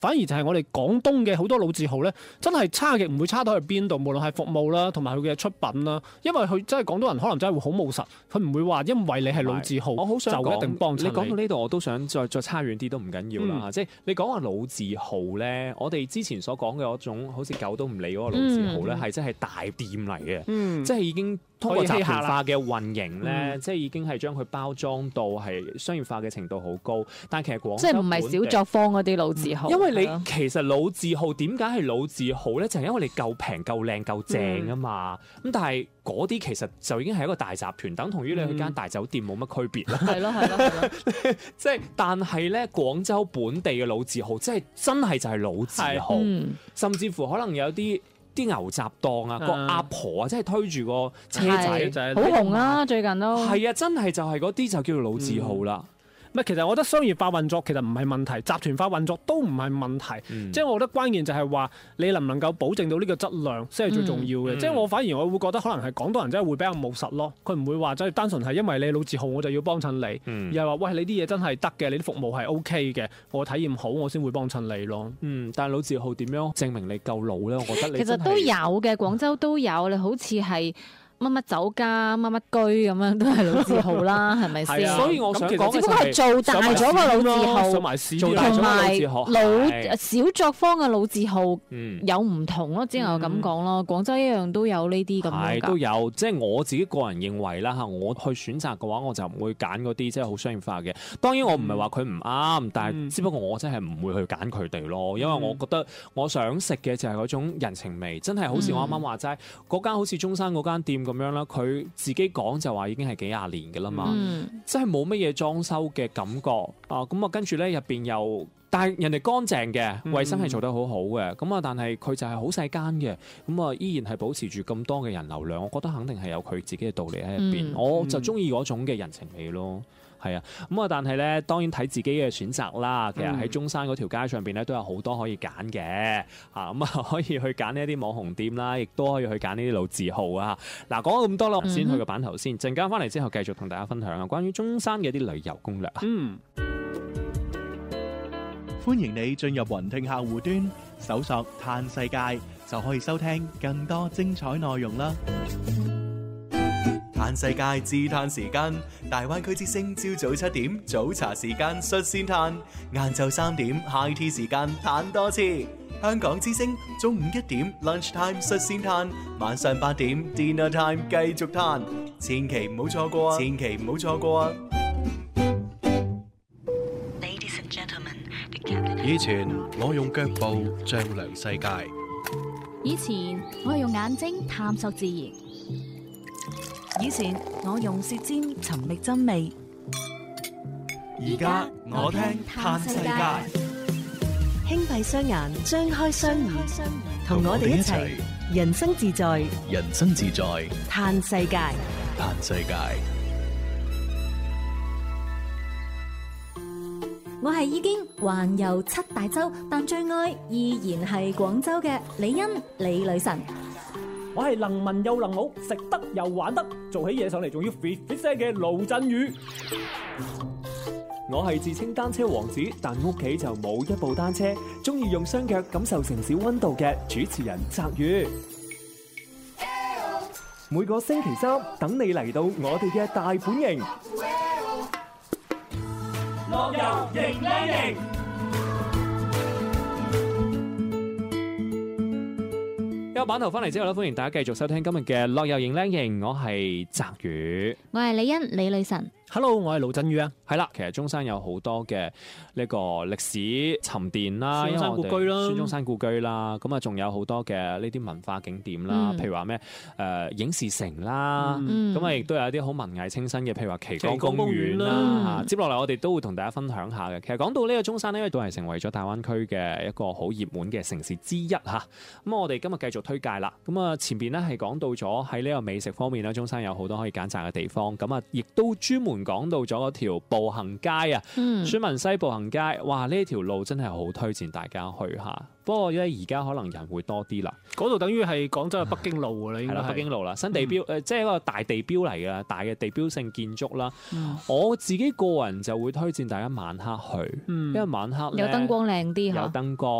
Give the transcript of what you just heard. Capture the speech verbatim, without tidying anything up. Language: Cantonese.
反而就係我哋廣東嘅好多老字號咧，真係差極唔會差到去邊度，無論係服務啦，同埋佢嘅出品啦，因為佢真係廣東人可能真係會好務實，佢唔會話因為你係老字號， 我好想就一定幫襯你。 你講到呢度，我都想再再差遠啲都唔緊要啦。 嗯、 即係你講話老字號咧，我哋之前所講嘅嗰種好似狗都唔理嗰個老字號咧，係、嗯、真係大店嚟嘅， 嗯、 即係已經通過集團化嘅運營咧，即係已經係將佢包裝到係商業化嘅程度好高。但係其實廣州即係唔係小作坊嗰啲老字號， 因為你其實老字號點解係老字號咧？就係、是、因為你夠平、夠靚、夠正啊嘛。咁、嗯、但係嗰啲其實就已經係一個大集團，等同於你去間大酒店冇乜區別啦。 係咯係咯， 即係但係咧，廣州本地嘅老字號，即係真係就係老字號，嗯、甚至乎可能有啲啲牛雜檔啊，個阿婆啊，即係推住個車仔， 好紅啊！最近都係啊，真係就係嗰啲就叫做老字號啦。 嗯其實我覺得商業化運作其實唔係問題，集團化運作都唔係問題。嗯、即係我覺得關鍵就係話你能唔能夠保證到呢個質量先係最重要嘅。嗯、即係我反而我會覺得可能係廣東人真係會比較務實咯。佢唔會話真係單純係因為你老字號我就要幫襯你，嗯、而係話喂，你啲嘢真係得嘅，你啲服務係 O K 嘅，我體驗好我先會幫襯你咯。 嗯，但係老字號點樣證明你夠老咧？我覺得你其實都有嘅，廣州都有，你好似係。乜乜酒家、乜乜居咁樣都係老字號啦，係咪先？ 所以我想講， 只不過係做大咗個老字號， 做大咗個老字號， 老小作坊嘅老字號有唔同咯，只能夠咁講咯。廣州一樣都有呢啲咁樣㗎。 係都有，即係我自己個人認為啦嚇，我去選擇嘅話，我就唔會揀嗰啲即係好商業化嘅。當然我唔係話佢唔啱，但係只不過我真係唔會去揀佢哋咯，因為我覺得我想食嘅就係嗰種人情味，真係好似我啱啱話齋嗰間好似中山嗰間店咁樣啦，佢自己講就話已經係幾廿年㗎啦嘛，嗯、真係冇乜嘢裝修嘅感覺啊！咁啊，跟住咧入邊又，但係人哋乾淨嘅，衞生係做得好好嘅，咁啊、嗯，但係佢就係好細間嘅，咁啊，依然係保持住咁多嘅人流量，我覺得肯定係有佢自己嘅道理喺入邊，嗯、我就中意嗰種嘅人情味咯。係啊，咁啊，但係咧，當然睇自己嘅選擇啦。其實喺中山嗰條街上邊咧，都有好多可以揀嘅，嚇咁啊，可以去揀呢一啲網紅店啦，亦都可以去揀呢啲老字號啊。嗱，講咗咁多啦，先去個版頭先，陣間翻嚟之後繼續同大家分享啊，關於中山嘅一啲旅遊攻略。嗯， 歡迎你進入雲聽客戶端，搜索嘆世界，就可以收聽更多精彩內容啦。嘆世界自嘆時間，大灣區之聲朝早七點早茶時間率先嘆，晏晝三點 high tea 時間嘆多次，香港之聲中午一點 lunch time 率先嘆，晚上八點 dinner time 繼續嘆，千祈唔好錯過啊！千祈唔好錯過啊！ 以前我用腳步丈量世界， 以前我用眼睛探索自然。以前我用舌尖尋覓真味， 而家我聽嘆世界。 輕閉雙眼，張開雙耳，同我哋一齊人生自在， 人生自在嘆世界， 嘆世界。 我係已經環遊七大洲，但最愛依然係廣州嘅李欣李女神。 我係能文又能武，食得又玩得，做起嘢上嚟仲要 fit fit 聲嘅盧振宇。我係自稱單車王子，但屋企就冇一部單車，中意用雙腳感受城市溫度嘅主持人澤宇。每個星期三等你嚟到我哋嘅大本營，樂遊迎靚營。 有版頭翻嚟之後咧，歡迎大家繼續收聽今日嘅樂遊迎靚營，我係澤宇， 我係李欣李女神。 Hello， 我係盧振宇啊。 係啦，其實中山有好多嘅呢個歷史沉澱啦， 孫中山故居啦， 孫中山故居啦，咁啊仲有好多嘅呢啲文化景點啦，嗯、譬如話咩誒影視城啦，咁啊亦都有一啲好文藝清新嘅，譬如話旗杆公園啦。啊、接落嚟我哋都會同大家分享下嘅。其實講到呢個中山呢，因為都係成為咗大灣區嘅一個好熱門嘅城市之一嚇。咁我哋今日繼續推介啦。咁啊前邊呢係講到咗喺呢個美食方面咧，中山有好多可以揀擇嘅地方。咁啊亦都專門常講到咗嗰條步行街啊， 嗯宣文西步行街，哇！呢條路真係好推薦大家去下。不過咧，而家可能人會多啲啦。 嗰度等於係廣州嘅北京路㗎啦，應該係啦，北京路啦，新地標誒、 嗯， 即係一個大地標嚟㗎，大嘅地標性建築啦。 嗯我自己個人就會推薦大家晚黑去， 嗯因為晚黑呢有燈光靚啲有嗬。 燈光。